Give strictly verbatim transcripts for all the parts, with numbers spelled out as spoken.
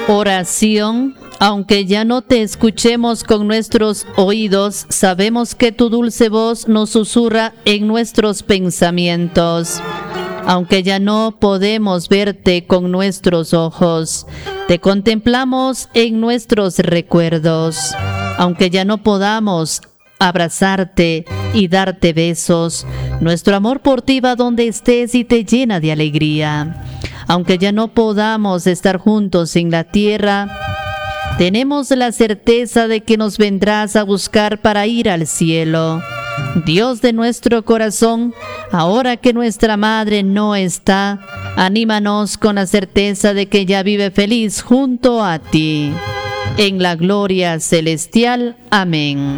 Oración. Aunque ya no te escuchemos con nuestros oídos, sabemos que tu dulce voz nos susurra en nuestros pensamientos. Aunque ya no podemos verte con nuestros ojos, te contemplamos en nuestros recuerdos. Aunque ya no podamos abrazarte y darte besos, nuestro amor por ti va donde estés y te llena de alegría. Aunque ya no podamos estar juntos en la tierra, tenemos la certeza de que nos vendrás a buscar para ir al cielo. Dios de nuestro corazón, ahora que nuestra madre no está, anímanos con la certeza de que ella vive feliz junto a ti. En la gloria celestial. Amén.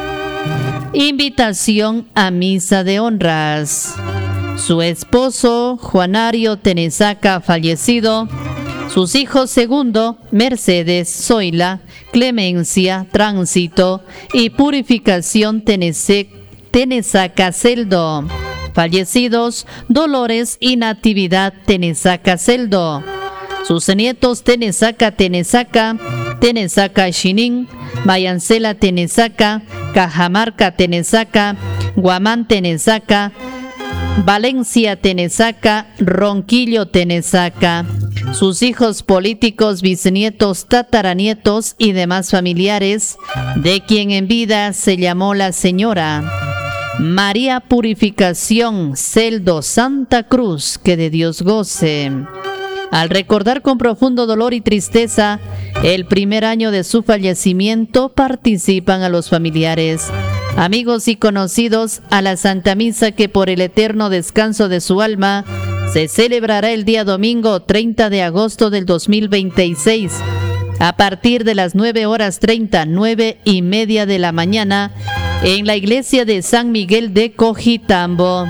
Invitación a misa de honras. Su esposo, Juanario Tenesaca, fallecido. Sus hijos segundo, Mercedes, Zoila, Clemencia, Tránsito y Purificación Tenese, Tenesaca Celdo. Fallecidos, Dolores y Natividad Tenesaca Celdo. Sus nietos Tenesaca Tenesaca, Tenesaca Xinin, Mayancela Tenesaca, Cajamarca Tenesaca, Guamán Tenesaca, Valencia Tenesaca, Ronquillo Tenesaca. Sus hijos políticos, bisnietos, tataranietos y demás familiares, de quien en vida se llamó la señora María Purificación Celdo Santa Cruz, que de Dios goce. Al recordar con profundo dolor y tristeza el primer año de su fallecimiento, participan a los familiares, amigos y conocidos a la Santa Misa que por el eterno descanso de su alma se celebrará el día domingo treinta de agosto del dos mil veintiséis a partir de las nueve horas treinta, nueve y media de la mañana en la iglesia de San Miguel de Cojitambo.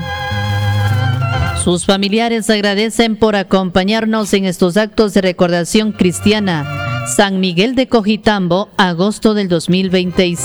Sus familiares agradecen por acompañarnos en estos actos de recordación cristiana. San Miguel de Cojitambo, agosto del dos mil veintiséis.